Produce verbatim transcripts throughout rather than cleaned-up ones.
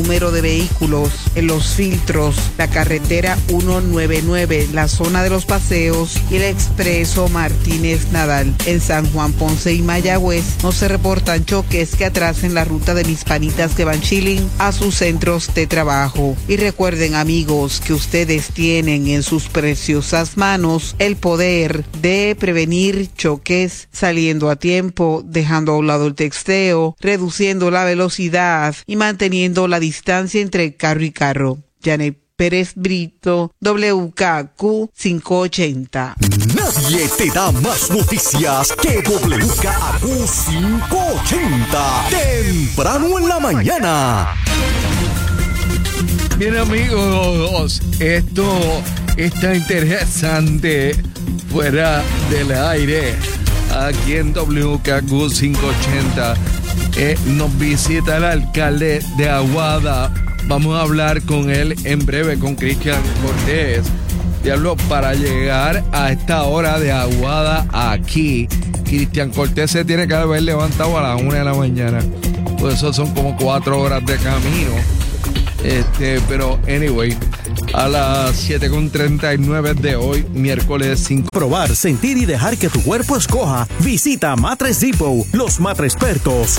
número de vehículos en los filtros, la carretera ciento noventa y nueve, la zona de los paseos y el expreso Martínez Nadal. En San Juan, Ponce y Mayagüez no se reportan choques que atrasen la ruta de mis panitas que van chilling a sus centros de trabajo. Y recuerden, amigos, que ustedes tienen en sus preciosas manos el poder de prevenir choques saliendo a tiempo, dejando a un lado el texteo, reduciendo la velocidad y manteniendo la distancia entre carro y carro. Janet Pérez Brito, W K Q quinientos ochenta. Nadie te da más noticias que W K Q quinientos ochenta. Temprano en la mañana. Bien, amigos, esto está interesante fuera del aire. Aquí en W K Q quinientos ochenta eh, nos visita el alcalde de Aguada. Vamos a hablar con él en breve, con Cristian Cortés. Diablo, para llegar a esta hora de Aguada aquí, Cristian Cortés se tiene que haber levantado a las una de la mañana. Pues eso son como cuatro horas de camino. Este, pero anyway, a las siete con treinta y nueve de hoy, miércoles cinco. Probar, sentir y dejar que tu cuerpo escoja. Visita Mattress Depot, los matrespertos.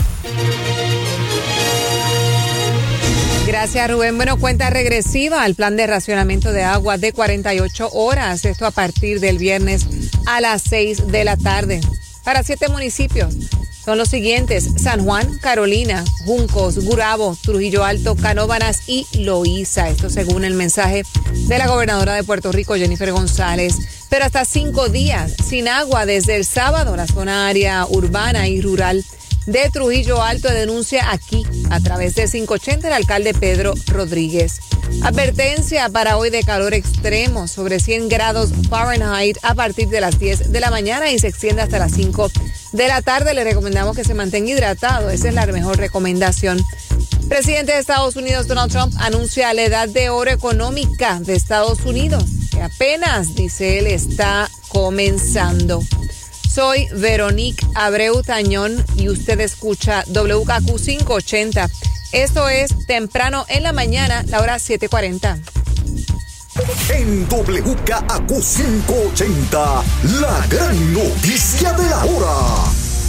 Gracias, Rubén. Bueno, cuenta regresiva al plan de racionamiento de agua de cuarenta y ocho horas. Esto a partir del viernes a las seis de la tarde. Para siete municipios son los siguientes: San Juan, Carolina, Juncos, Gurabo, Trujillo Alto, Canóvanas y Loíza. Esto según el mensaje de la gobernadora de Puerto Rico, Jennifer González. Pero hasta cinco días sin agua desde el sábado. La zona área urbana y rural de Trujillo Alto denuncia aquí, a través de quinientos ochenta, el alcalde Pedro Rodríguez. Advertencia para hoy de calor extremo, sobre cien grados Fahrenheit a partir de las diez de la mañana y se extiende hasta las cinco de la tarde. Le recomendamos que se mantenga hidratado, esa es la mejor recomendación. Presidente de Estados Unidos, Donald Trump, anuncia la edad de oro económica de Estados Unidos, que apenas, dice él, está comenzando. Soy Veronique Abreu Tañón y usted escucha W K Q quinientos ochenta. Esto es Temprano en la Mañana, la hora siete cuarenta. En W K Q quinientos ochenta, la gran noticia de la hora.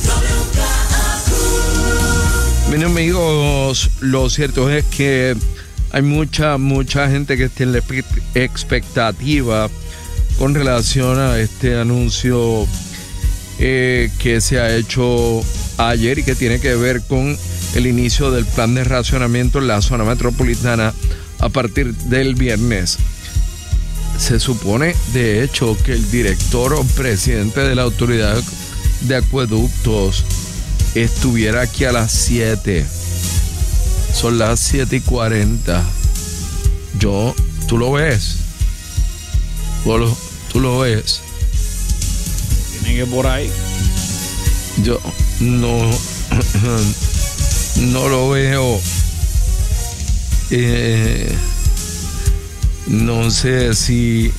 Mis amigos, lo cierto es que hay mucha, mucha gente que está en la expectativa con relación a este anuncio Eh, que se ha hecho ayer y que tiene que ver con el inicio del plan de racionamiento en la zona metropolitana a partir del viernes. Se supone, de hecho, que el director o presidente de la autoridad de acueductos estuviera aquí a las siete. Son las siete y cuarenta. Yo, ¿tú lo ves? ¿Tú lo, tú lo ves? Que por ahí yo no no lo veo. eh, no sé si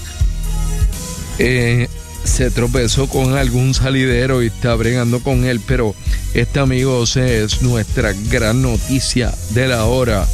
eh, se tropezó con algún salidero y está bregando con él, pero este, amigos, es nuestra gran noticia de la hora.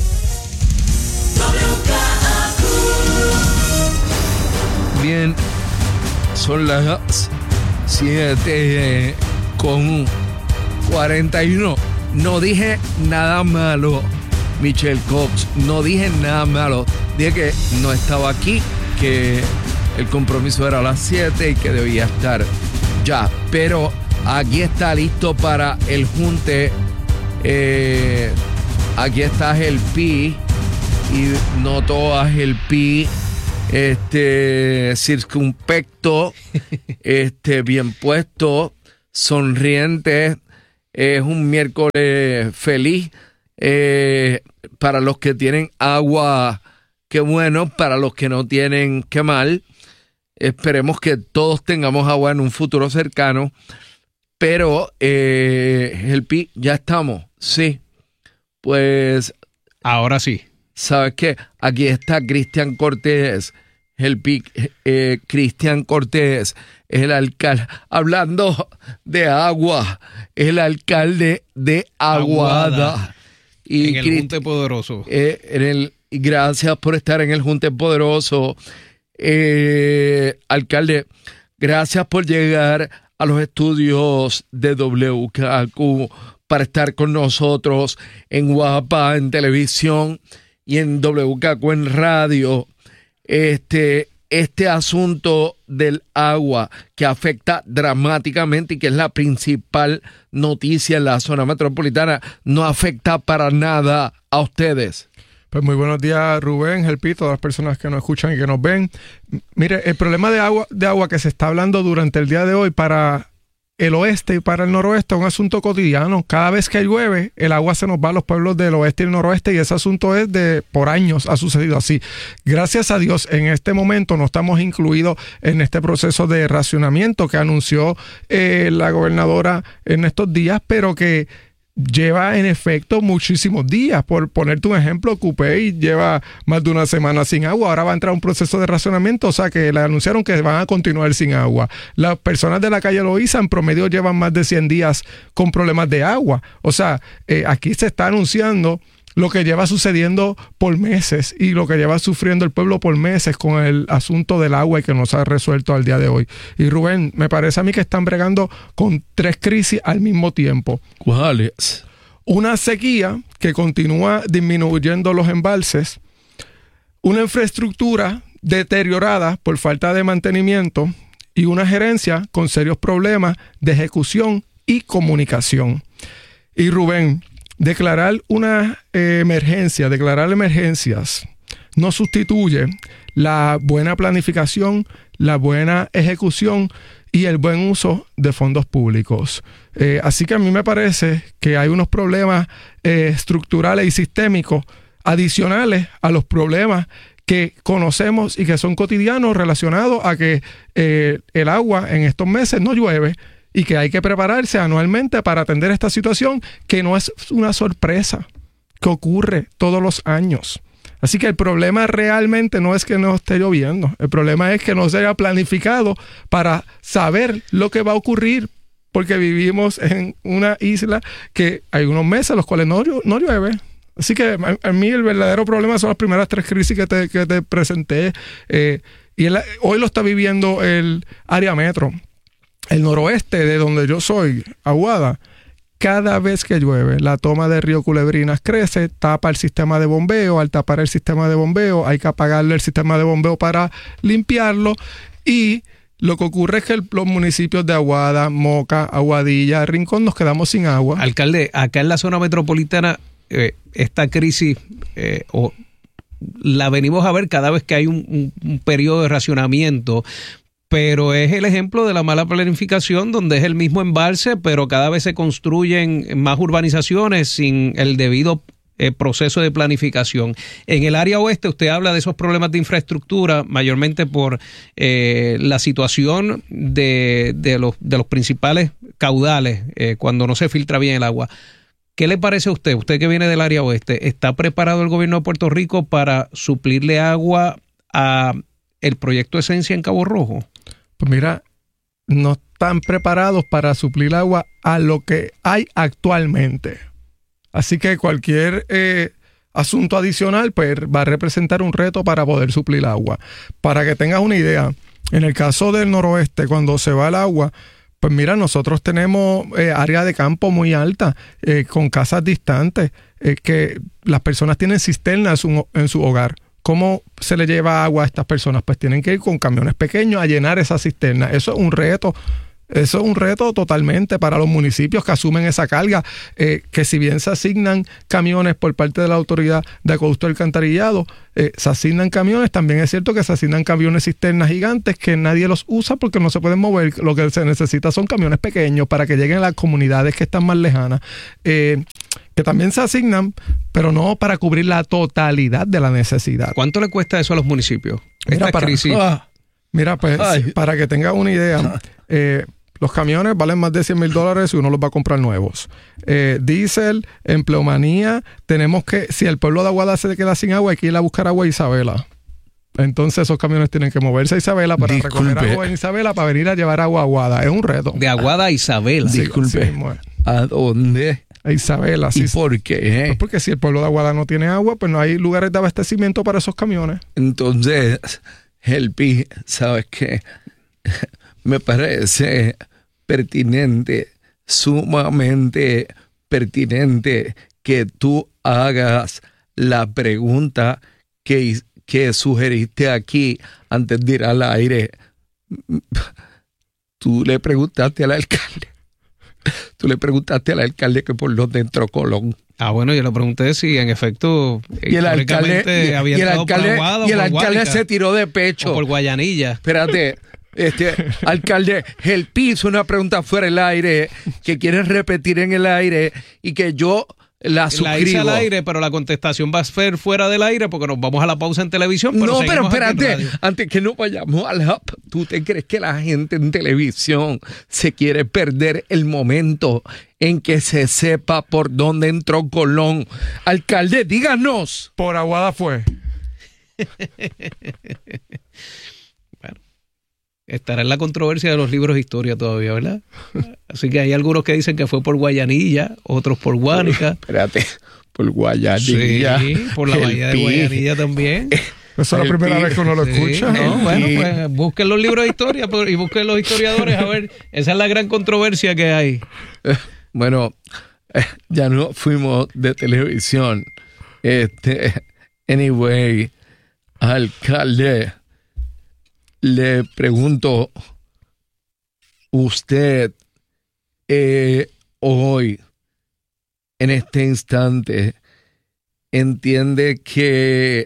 Bien, son las siete con cuarenta y uno. No dije nada malo, Michelle Cox. No dije nada malo. Dije que no estaba aquí, que el compromiso era a las siete y que debía estar ya. Pero aquí está listo para el junte. Eh, aquí está el Pi. Y no todo es el Pi. Este circunspecto, este bien puesto, sonriente. Es un miércoles feliz eh, para los que tienen agua, qué bueno. Para los que no tienen, qué mal. Esperemos que todos tengamos agua en un futuro cercano. Pero eh, el Pi, ya estamos, sí. Pues ahora sí. ¿Sabes qué? Aquí está Cristian Cortés, el P I C, eh, Cristian Cortés, el alcalde, hablando de agua, el alcalde de Aguada. Aguada. Y en el Crist- Junte Poderoso. Eh, en el, gracias por estar en el Junte Poderoso. Eh, alcalde, gracias por llegar a los estudios de W K Q para estar con nosotros en Guapa, en televisión y en W K Q en radio. Este, este asunto del agua que afecta dramáticamente y que es la principal noticia en la zona metropolitana, no afecta para nada a ustedes. Pues muy buenos días, Rubén, Gelpi, todas las personas que nos escuchan y que nos ven. Mire, el problema de agua, de agua que se está hablando durante el día de hoy para el oeste y para el noroeste es un asunto cotidiano. Cada vez que llueve, el agua se nos va a los pueblos del oeste y el noroeste y ese asunto es de por años, ha sucedido así. Gracias a Dios, en este momento no estamos incluidos en este proceso de racionamiento que anunció eh, la gobernadora en estos días, pero que lleva en efecto muchísimos días. Por ponerte un ejemplo, Cupey lleva más de una semana sin agua, ahora va a entrar un proceso de racionamiento, o sea que le anunciaron que van a continuar sin agua. Las personas de la calle Loíza en promedio llevan más de cien días con problemas de agua, o sea, eh, aquí se está anunciando lo que lleva sucediendo por meses y lo que lleva sufriendo el pueblo por meses con el asunto del agua y que no se ha resuelto al día de hoy. Y Rubén, me parece a mí que están bregando con tres crisis al mismo tiempo. ¿Cuáles? Una sequía que continúa disminuyendo los embalses, una infraestructura deteriorada por falta de mantenimiento y una gerencia con serios problemas de ejecución y comunicación. Y Rubén, declarar una eh, emergencia, declarar emergencias, no sustituye la buena planificación, la buena ejecución y el buen uso de fondos públicos. Eh, así que a mí me parece que hay unos problemas eh, estructurales y sistémicos adicionales a los problemas que conocemos y que son cotidianos relacionados a que eh, el agua en estos meses no llueve, y que hay que prepararse anualmente para atender esta situación que no es una sorpresa, que ocurre todos los años. Así que el problema realmente no es que no esté lloviendo, el problema es que no se haya planificado para saber lo que va a ocurrir, porque vivimos en una isla que hay unos meses en los cuales no, no llueve. Así que a, a mí el verdadero problema son las primeras tres crisis que te, que te presenté, eh, y el, hoy lo está viviendo el área metro. El noroeste, de donde yo soy, Aguada, cada vez que llueve, la toma de Río Culebrinas crece, tapa el sistema de bombeo. Al tapar el sistema de bombeo, hay que apagarle el sistema de bombeo para limpiarlo. Y lo que ocurre es que el, los municipios de Aguada, Moca, Aguadilla, Rincón, nos quedamos sin agua. Alcalde, acá en la zona metropolitana, eh, esta crisis eh, o, la venimos a ver cada vez que hay un, un, un periodo de racionamiento. Pero es el ejemplo de la mala planificación, donde es el mismo embalse, pero cada vez se construyen más urbanizaciones sin el debido eh, proceso de planificación. En el área oeste usted habla de esos problemas de infraestructura, mayormente por eh, la situación de, de, los, de los principales caudales, eh, cuando no se filtra bien el agua. ¿Qué le parece a usted? Usted que viene del área oeste, ¿está preparado el gobierno de Puerto Rico para suplirle agua a el proyecto Esencia en Cabo Rojo? Pues mira, no están preparados para suplir agua a lo que hay actualmente. Así que cualquier eh, asunto adicional pues, va a representar un reto para poder suplir agua. Para que tengas una idea, en el caso del noroeste, cuando se va el agua, pues mira, nosotros tenemos eh, área de campo muy alta, eh, con casas distantes, eh, que las personas tienen cisternas en su, en su hogar. ¿Cómo se le lleva agua a estas personas? Pues tienen que ir con camiones pequeños a llenar esa cisterna. Eso es un reto. Eso es un reto totalmente para los municipios que asumen esa carga, eh, que si bien se asignan camiones por parte de la Autoridad de Acueducto y Alcantarillado, eh, se asignan camiones, también es cierto que se asignan camiones cisternas gigantes que nadie los usa porque no se pueden mover. Lo que se necesita son camiones pequeños para que lleguen a las comunidades que están más lejanas. Eh, que también se asignan, pero no para cubrir la totalidad de la necesidad. ¿Cuánto le cuesta eso a los municipios? Mira, Esta para, crisis. ah, mira, pues, Ay. para que tenga una idea, eh, los camiones valen más de cien mil dólares y uno los va a comprar nuevos. Eh, diésel, empleomanía, tenemos que, si el pueblo de Aguada se queda sin agua, hay que ir a buscar agua a Isabela. Entonces esos camiones tienen que moverse a Isabela para Disculpe. recoger agua en Isabela para venir a llevar agua a Aguada. Es un reto. De Aguada a Isabela. Sí, Disculpe. sí, bueno. ¿A dónde a Isabela. ¿Y Sí, por qué? pues porque si el pueblo de Aguada no tiene agua, pues no hay lugares de abastecimiento para esos camiones. Entonces, Helpi, ¿sabes qué? Me parece pertinente, sumamente pertinente que tú hagas la pregunta que, que sugeriste aquí antes de ir al aire. Tú le preguntaste al alcalde. Tú le preguntaste al alcalde que por dónde entró Colón. Ah, bueno, yo le pregunté si en efecto y el alcalde, y, había y el alcalde, Aguada, y el por alcalde Guánica, se tiró de pecho. o por Guayanilla. Espérate, este alcalde, el piso, una pregunta fuera del aire que quieres repetir en el aire y que yo la suscribo. La hice al aire, pero la contestación va a ser fuera del aire porque nos vamos a la pausa en televisión. Pero no, pero espérate, en antes que no vayamos al hub, ¿tú te crees que la gente en televisión se quiere perder el momento en que se sepa por dónde entró Colón? Alcalde, díganos. Por Aguada fue. Bueno, estará en la controversia de los libros de historia todavía, ¿verdad? Así que hay algunos que dicen que fue por Guayanilla, otros por Guánica. Espérate, por Guayanilla. Sí, por la bahía de Guayanilla también. Esa es la primera vez que uno lo Sí, escucha. no, bueno, pues busquen los libros de historia y busquen los historiadores. A ver, esa es la gran controversia que hay. Bueno, ya no fuimos de televisión. Este, anyway, alcalde, le pregunto, usted eh, hoy, en este instante, entiende que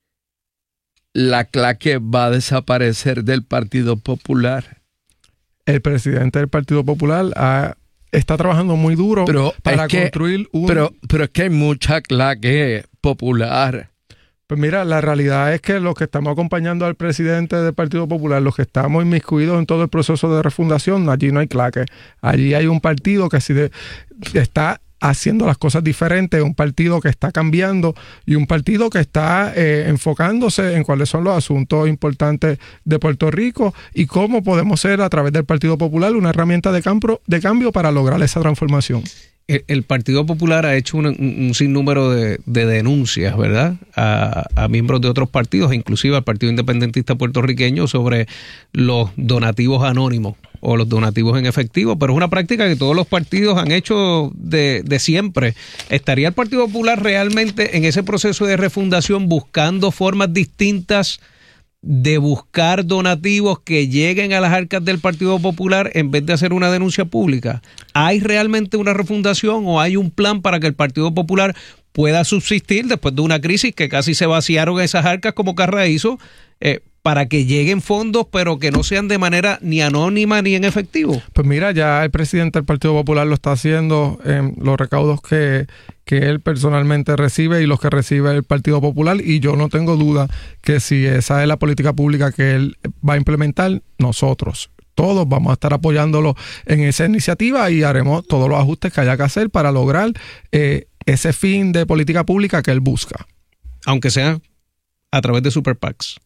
la claque va a desaparecer del Partido Popular. El presidente del Partido Popular ha, está trabajando muy duro pero para es que, construir un... Pero, pero es que hay mucha claque popular. Pues mira, la realidad es que los que estamos acompañando al presidente del Partido Popular, los que estamos inmiscuidos en todo el proceso de refundación, allí no hay claque. Allí hay un partido que sí de, está haciendo las cosas diferentes, un partido que está cambiando y un partido que está eh, enfocándose en cuáles son los asuntos importantes de Puerto Rico y cómo podemos ser a través del Partido Popular una herramienta de, campo, de cambio para lograr esa transformación. El, el Partido Popular ha hecho un, un sinnúmero de, de denuncias, ¿verdad?, a, a miembros de otros partidos, inclusive al Partido Independentista Puertorriqueño, sobre los donativos anónimos o los donativos en efectivo, pero es una práctica que todos los partidos han hecho de, de siempre. ¿Estaría el Partido Popular realmente en ese proceso de refundación buscando formas distintas de buscar donativos que lleguen a las arcas del Partido Popular en vez de hacer una denuncia pública? ¿Hay realmente una refundación o hay un plan para que el Partido Popular pueda subsistir después de una crisis que casi se vaciaron esas arcas como Carra hizo, eh, para que lleguen fondos pero que no sean de manera ni anónima ni en efectivo? Pues mira, ya el presidente del Partido Popular lo está haciendo en los recaudos que, que él personalmente recibe y los que recibe el Partido Popular, y yo no tengo duda que si esa es la política pública que él va a implementar, nosotros todos vamos a estar apoyándolo en esa iniciativa y haremos todos los ajustes que haya que hacer para lograr eh, ese fin de política pública que él busca. Aunque sea a través de Super PACs.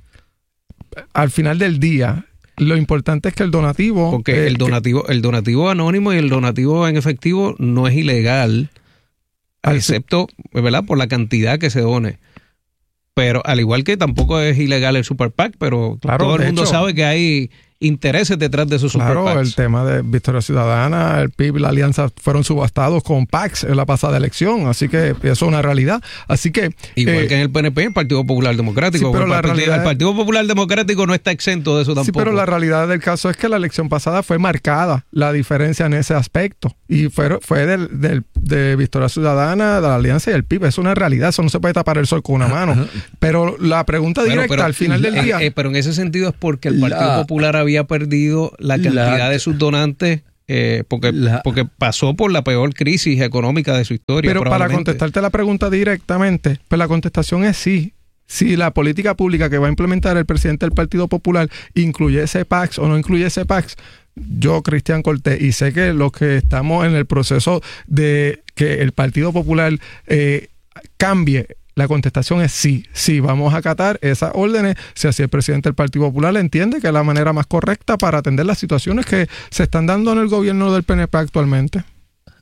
Al final del día, lo importante es que el donativo... Porque eh, el donativo el donativo anónimo y el donativo en efectivo no es ilegal, al, excepto, ¿verdad?, por la cantidad que se done. Pero al igual que tampoco es ilegal el Super PAC, pero claro, todo el mundo hecho, sabe que hay intereses detrás de esos claro, Super PACs. El tema de Victoria Ciudadana, el P I B, la alianza fueron subastados con PACs en la pasada elección, así que eso es una realidad. Así que igual eh, que en el P N P, el Partido Popular Democrático. Sí, pero el, la partido, realidad el Partido Popular Democrático no está exento de eso tampoco. Sí, pero la realidad del caso es que la elección pasada fue marcada la diferencia en ese aspecto y fue, fue del, del, de Victoria Ciudadana, de la alianza y el P I B. Es una realidad, eso no se puede tapar el sol con una mano. Ajá. Pero la pregunta directa, bueno, pero, al final del día... Eh, eh, pero en ese sentido es porque el Partido la, Popular había perdido la cantidad la, de sus donantes eh, porque, la, porque pasó por la peor crisis económica de su historia. Pero para contestarte la pregunta directamente, pues la contestación es sí. Si la política pública que va a implementar el presidente del Partido Popular incluye ese PACs o no incluye ese PACs, yo, Cristian Cortés, y sé que los que estamos en el proceso de que el Partido Popular eh, cambie, la contestación es sí, sí, vamos a acatar esas órdenes si así el presidente del Partido Popular entiende que es la manera más correcta para atender las situaciones que se están dando en el gobierno del P N P actualmente.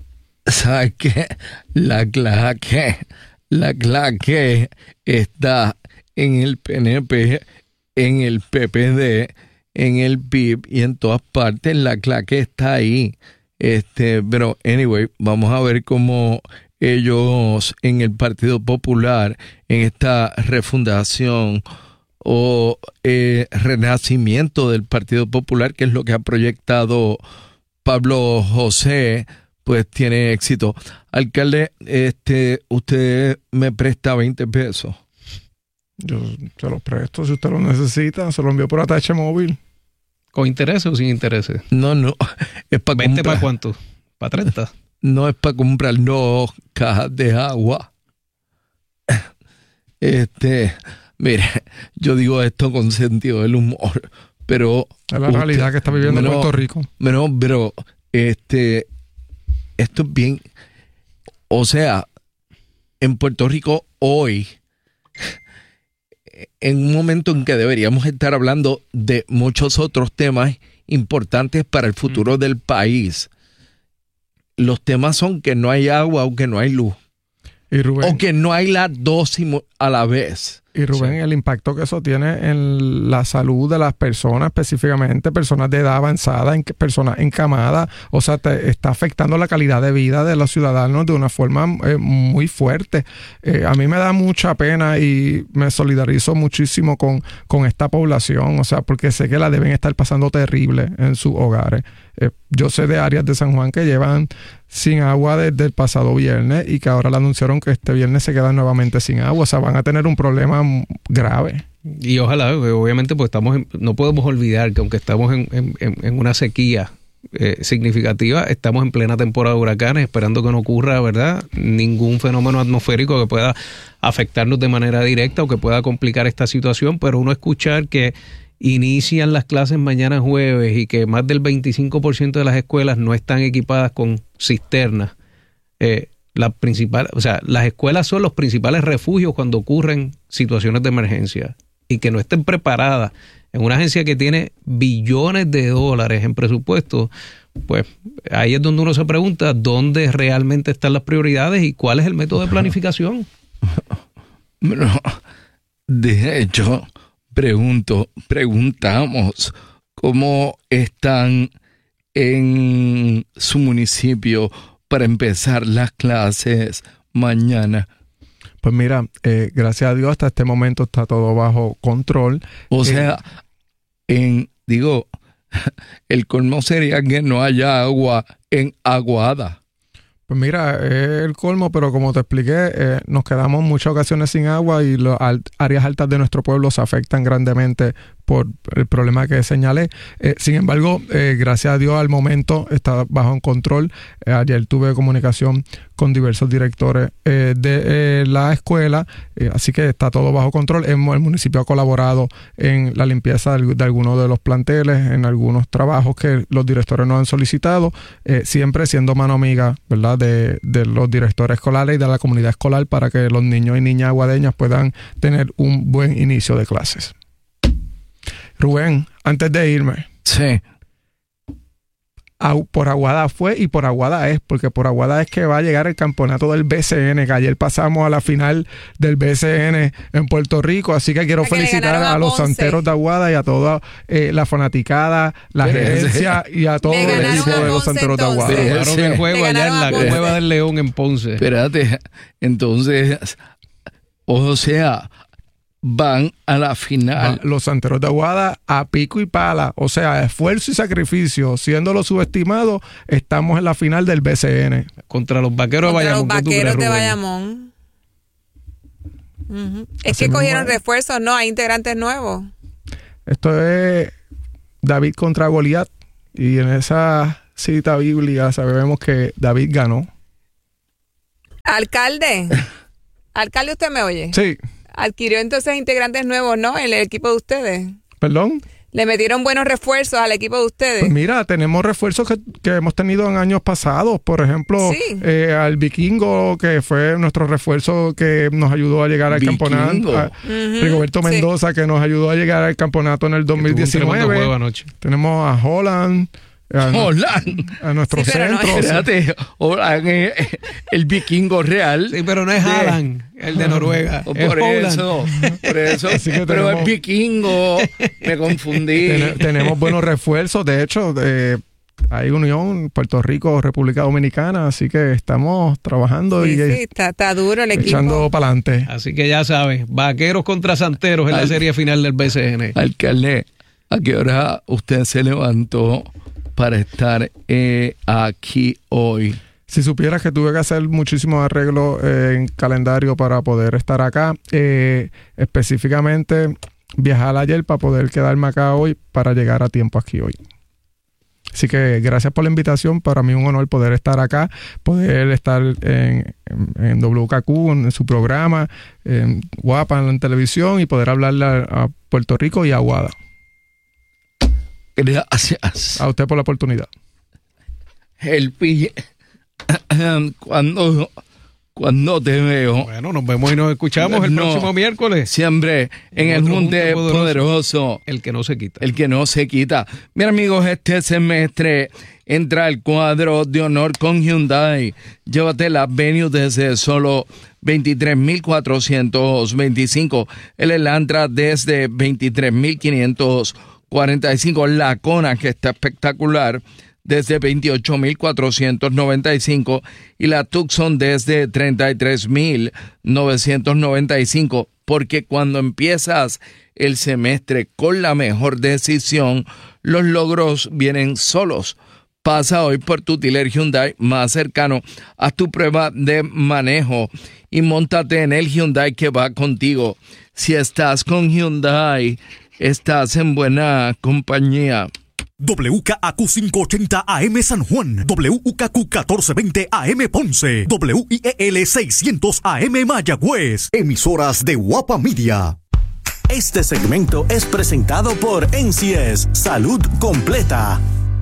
¿sabes qué? La claque, la claque está en el P N P, en el P P D, en el P I B y en todas partes. La claque está ahí. Este, pero, anyway, vamos a ver cómo ellos en el Partido Popular, en esta refundación o eh, renacimiento del Partido Popular, que es lo que ha proyectado Pablo José, pues tiene éxito. Alcalde, este, usted me presta veinte pesos. Yo se los presto, si usted lo necesita, se lo envío por atache móvil. ¿Con intereses o sin intereses? No, no, es para ¿veinte comprar. para cuánto? ¿Para treinta? No es para comprar dos cajas de agua. Este, mire, yo digo esto con sentido del humor, pero... Es la usted, realidad que está viviendo pero, Puerto Rico. Pero, pero, este, esto es bien... O sea, en Puerto Rico hoy, en un momento en que deberíamos estar hablando de muchos otros temas importantes para el futuro mm. del país, los temas son que no hay agua o que no hay luz. Y Rubén, o que no hay las dos a la vez. Y Rubén, sí. El impacto que eso tiene en la salud de las personas, específicamente personas de edad avanzada, en, personas encamadas, o sea, te está afectando la calidad de vida de los ciudadanos de una forma eh, muy fuerte. Eh, a mí me da mucha pena y me solidarizo muchísimo con, con esta población, o sea, porque sé que la deben estar pasando terrible en sus hogares. Eh, yo sé de áreas de San Juan que llevan sin agua desde el pasado viernes y que ahora le anunciaron que este viernes se quedan nuevamente sin agua, o sea, van a tener un problema grave. Y ojalá, obviamente, pues estamos en, no podemos olvidar que aunque estamos en, en, en una sequía eh, significativa, estamos en plena temporada de huracanes, esperando que no ocurra, ¿verdad?, ningún fenómeno atmosférico que pueda afectarnos de manera directa o que pueda complicar esta situación, pero uno escuchar que inician las clases mañana jueves y que más del veinticinco por ciento de las escuelas no están equipadas con cisternas. Eh, la principal, o sea, las escuelas son los principales refugios cuando ocurren situaciones de emergencia y que no estén preparadas en una agencia que tiene billones de dólares en presupuesto, pues ahí es donde uno se pregunta dónde realmente están las prioridades y cuál es el método de planificación. Bueno, de hecho, pregunto, preguntamos cómo están en su municipio para empezar las clases mañana. Pues mira, eh, gracias a Dios hasta este momento está todo bajo control. O eh, sea, en digo, el colmo sería que no haya agua en Aguada. Pues mira, es el colmo, pero como te expliqué, eh, nos quedamos en muchas ocasiones sin agua y las alt- áreas altas de nuestro pueblo se afectan grandemente por el problema que señalé. Eh, sin embargo, eh, gracias a Dios al momento está bajo control. Eh, ayer tuve comunicación con diversos directores eh, de eh, la escuela, eh, así que está todo bajo control. El, el municipio ha colaborado en la limpieza de, de algunos de los planteles, en algunos trabajos que los directores nos han solicitado, eh, siempre siendo mano amiga, ¿verdad?, de, de los directores escolares y de la comunidad escolar para que los niños y niñas aguadeñas puedan tener un buen inicio de clases. Rubén, antes de irme. Sí. Por Aguada fue y por Aguada es, porque por Aguada es que va a llegar el campeonato del B C N, que ayer pasamos a la final del B C N en Puerto Rico, así que quiero felicitar a, a los santeros de Aguada y a toda eh, la fanaticada, la Pero gerencia ese, y a todo el equipo de los santeros de Aguada. Pero ese, el juego allá en la Cueva del León en Ponce. Espérate, entonces, o sea, van a la final. Los santeros de Aguada a pico y pala, o sea, esfuerzo y sacrificio, siendo los subestimados, estamos en la final del B C N. Contra los vaqueros Contra de Bayamón. los vaqueros crees, de Bayamón. Uh-huh. Es Así que cogieron es. refuerzos, ¿no? Hay integrantes nuevos. Esto es David contra Goliat, y en esa cita bíblica sabemos que David ganó. Alcalde. Alcalde, ¿usted me oye? Sí. Adquirió entonces integrantes nuevos, ¿no? En el equipo de ustedes. ¿Perdón? Le metieron buenos refuerzos al equipo de ustedes. Pues mira, tenemos refuerzos que, que hemos tenido en años pasados. Por ejemplo, sí. eh, al Vikingo, que fue nuestro refuerzo que nos ayudó a llegar al Vikingo. campeonato. A Uh-huh. Rigoberto Mendoza, sí. que nos ayudó a llegar al campeonato en el dos mil diecinueve. Anoche. Tenemos a Holland. a, Holland. a nuestro Sí, pero no centro. es- Espérate, Holland es el vikingo real. Sí, pero no es de- Haaland, el de Noruega. Por es Holland. eso, por eso. Así que Pero tenemos- es vikingo. Me confundí. Ten- tenemos buenos refuerzos. De hecho, eh, hay unión Puerto Rico, República Dominicana, así que estamos trabajando Sí, y sí, eh, está, está duro el equipo. echando para adelante. Así que ya sabes, vaqueros contra santeros en la Al- serie final del B C N. Alcalde, ¿a qué hora usted se levantó para estar eh, aquí hoy? Si supieras que tuve que hacer muchísimos arreglos eh, en calendario para poder estar acá, eh, específicamente viajar ayer para poder quedarme acá hoy para llegar a tiempo aquí hoy. Así que gracias por la invitación. Para mí es un honor poder estar acá, poder estar en, en, en W K Q, en su programa, en Guapa, en la televisión y poder hablarle a, a Puerto Rico y a Aguada. Gracias. A usted por la oportunidad. El pi- cuando, cuando te veo, Bueno, nos vemos y nos escuchamos el No. próximo miércoles. siempre en el Otro Junte junte Poderoso. El que no se quita. El que no se quita. Mira, amigos, este semestre entra al cuadro de honor con Hyundai. Llévate la Venue desde solo veintitrés mil cuatrocientos veinticinco. El Elantra desde veintitrés mil quinientos cuarenta y cinco. La Kona, que está espectacular, desde veintiocho mil cuatrocientos noventa y cinco. Y la Tucson desde treinta y tres mil novecientos noventa y cinco. Porque cuando empiezas el semestre con la mejor decisión, los logros vienen solos. Pasa hoy por tu dealer Hyundai más cercano, haz tu prueba de manejo y móntate en el Hyundai que va contigo. Si estás con Hyundai, estás en buena compañía. W K A Q quinientos ochenta A M San Juan, W K Q catorce veinte A M Ponce, W I E L seiscientos A M Mayagüez. Emisoras de Guapa Media. Este segmento es presentado por N C S Salud Completa.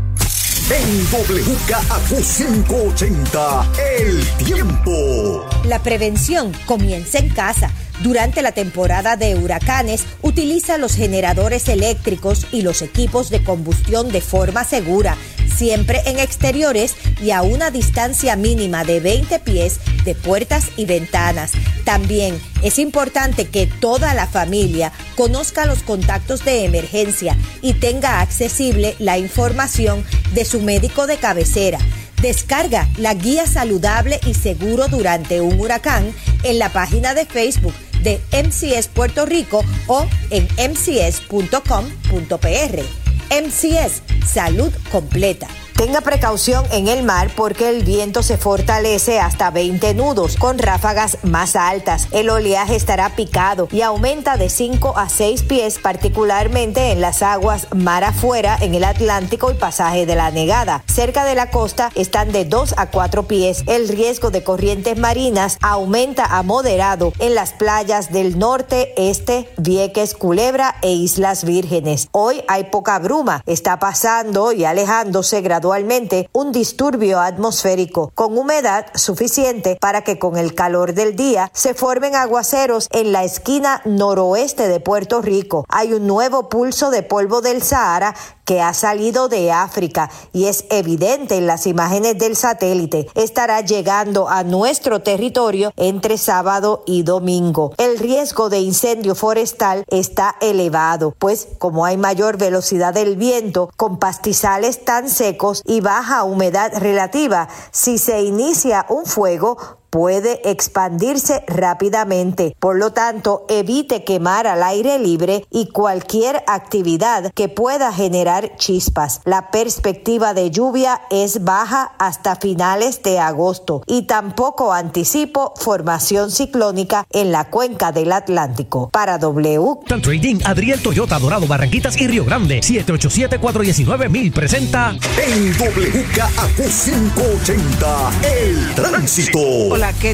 En W K A Q quinientos ochenta, el tiempo. La prevención comienza en casa. Durante la temporada de huracanes, utiliza los generadores eléctricos y los equipos de combustión de forma segura, siempre en exteriores y a una distancia mínima de veinte pies de puertas y ventanas. También es importante que toda la familia conozca los contactos de emergencia y tenga accesible la información de su médico de cabecera. Descarga la guía saludable y seguro durante un huracán en la página de Facebook de M C S Puerto Rico o en m c s punto com punto p r. M C S, salud completa. Tenga precaución en el mar porque el viento se fortalece hasta veinte nudos con ráfagas más altas. El oleaje estará picado y aumenta de cinco a seis pies, particularmente en las aguas mar afuera en el Atlántico y pasaje de la Negada. Cerca de la costa están de dos a cuatro pies. El riesgo de corrientes marinas aumenta a moderado en las playas del norte, este, Vieques, Culebra e Islas Vírgenes. Hoy hay poca bruma. Está pasando y alejándose gradualmente un disturbio atmosférico con humedad suficiente para que con el calor del día se formen aguaceros en la esquina noroeste de Puerto Rico. Hay un nuevo pulso de polvo del Sahara que ha salido de África y es evidente en las imágenes del satélite. Estará llegando a nuestro territorio entre sábado y domingo. El riesgo de incendio forestal está elevado, pues como hay mayor velocidad del viento, con pastizales tan secos y baja humedad relativa, si se inicia un fuego, puede expandirse rápidamente. Por lo tanto, evite quemar al aire libre y cualquier actividad que pueda generar chispas. La perspectiva de lluvia es baja hasta finales de agosto y tampoco anticipo formación ciclónica en la cuenca del Atlántico. Para W Trading, Adriel Toyota, Dorado, Barranquitas y Río Grande. siete ocho siete, cuatro uno nueve, mil presenta En W K A Q quinientos ochenta, el tránsito. Hola, ¿qué